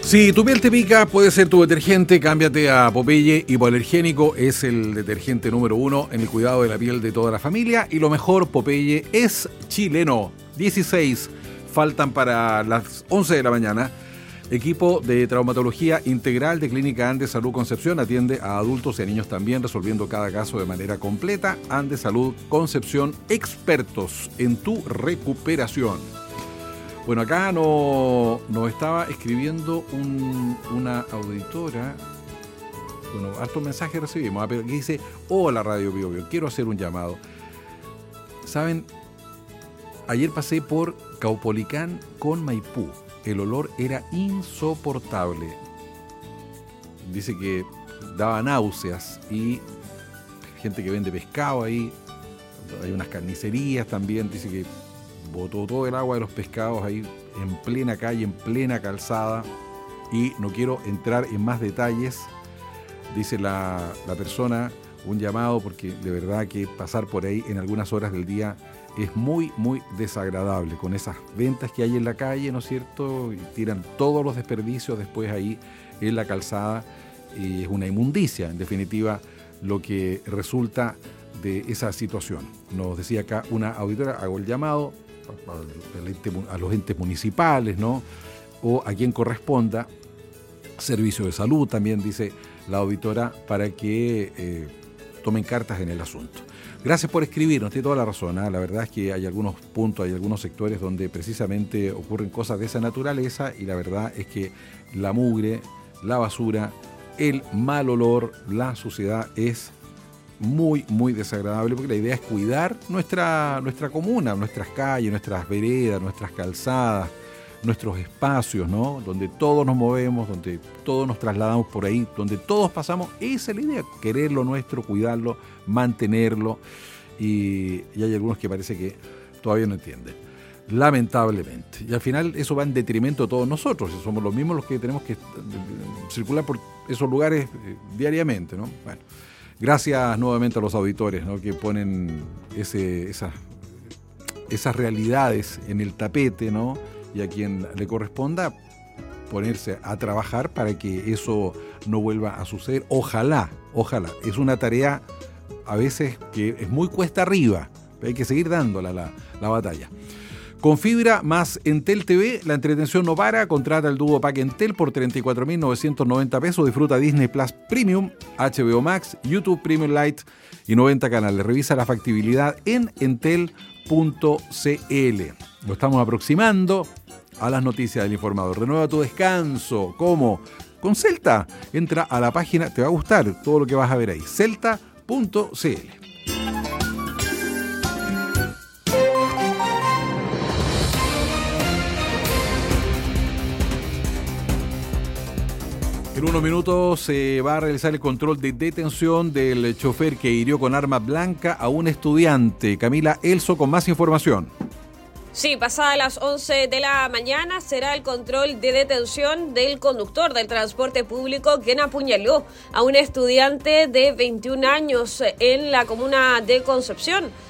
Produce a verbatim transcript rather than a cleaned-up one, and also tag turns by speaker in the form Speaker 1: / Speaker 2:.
Speaker 1: Si tu piel te pica, puede ser tu detergente, cámbiate a Popeye. Hipoalergénico es el detergente número uno en el cuidado de la piel de toda la familia. Y lo mejor, Popeye es chileno. dieciséis faltan para las once de la mañana. Equipo de traumatología integral de Clínica Andes Salud Concepción atiende a adultos y a niños también, resolviendo cada caso de manera completa. Andes Salud Concepción, expertos en tu recuperación. Bueno, acá no, nos estaba escribiendo un, una auditora. Bueno, harto mensaje recibimos, pero que dice: hola Radio Bio Bio, quiero hacer un llamado. Saben, ayer pasé por Caupolicán con Maipú. El olor era insoportable. Dice que daba náuseas, y gente que vende pescado ahí, hay unas carnicerías también, dice que botó todo el agua de los pescados ahí en plena calle, en plena calzada, y no quiero entrar en más detalles. Dice la, la persona, un llamado, porque de verdad que pasar por ahí en algunas horas del día es muy, muy desagradable, con esas ventas que hay en la calle, ¿no es cierto? Y tiran todos los desperdicios después ahí en la calzada, y es una inmundicia, en definitiva, lo que resulta de esa situación. Nos decía acá una auditora, hago el llamado a los entes municipales, ¿no? O a quien corresponda, servicio de salud también, dice la auditora, para que eh, tomen cartas en el asunto. Gracias por escribirnos, tiene toda la razón, ¿eh? La verdad es que hay algunos puntos, hay algunos sectores donde precisamente ocurren cosas de esa naturaleza, y la verdad es que la mugre, la basura, el mal olor, la suciedad es muy, muy desagradable, porque la idea es cuidar nuestra, nuestra comuna, nuestras calles, nuestras veredas, nuestras calzadas, nuestros espacios, ¿no? Donde todos nos movemos, donde todos nos trasladamos por ahí, donde todos pasamos. Esa es la idea, querer lo nuestro, cuidarlo, mantenerlo, y, y hay algunos que parece que todavía no entienden, lamentablemente. Y al final eso va en detrimento de todos nosotros, somos los mismos los que tenemos que circular por esos lugares eh, diariamente, ¿no? Bueno, gracias nuevamente a los auditores, ¿no? Que ponen ese, esas, esas realidades en el tapete, ¿no? Y a quien le corresponda ponerse a trabajar para que eso no vuelva a suceder. Ojalá, ojalá. Es una tarea a veces que es muy cuesta arriba, pero hay que seguir dándola la, la batalla. Con fibra más Entel T V, la entretención no para. Contrata el Duo Pack Entel por treinta y cuatro mil novecientos noventa pesos. Disfruta Disney Plus Premium, H B O Max, YouTube Premium Lite y noventa canales. Revisa la factibilidad en entel punto c l. Lo estamos aproximando a las noticias del Informador. Renueva tu descanso. ¿Cómo? Con Celta. Entra a la página, te va a gustar todo lo que vas a ver ahí. celta punto c l. En unos minutos se va a realizar el control de detención del chofer que hirió con arma blanca a un estudiante. Camila Elso con más información.
Speaker 2: Sí, pasadas las once de la mañana será el control de detención del conductor del transporte público quien apuñaló a un estudiante de veintiún años en la comuna de Concepción.